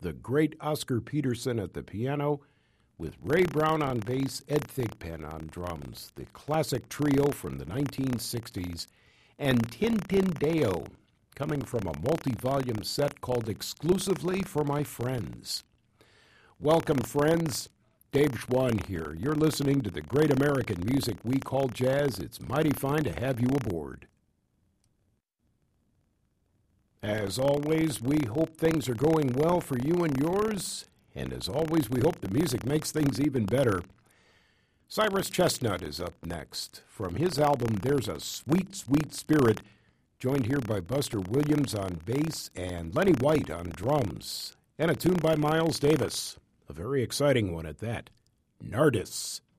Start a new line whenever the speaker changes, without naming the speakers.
the great Oscar Peterson at the piano, with Ray Brown on bass, Ed Thigpen on drums, the classic trio from the 1960s, and Tintindeo, coming from a multi-volume set called Exclusively for My Friends. Welcome, friends. Dave Schwann here. You're listening to the great American music we call jazz. It's mighty fine to have you aboard. As always, we hope things are going well for you and yours. And as always, we hope the music makes things even better. Cyrus Chestnut is up next. From his album, There's a Sweet, Sweet Spirit, joined here by Buster Williams on bass and Lenny White on drums. And a tune by Miles Davis, a very exciting one at that, Nardis.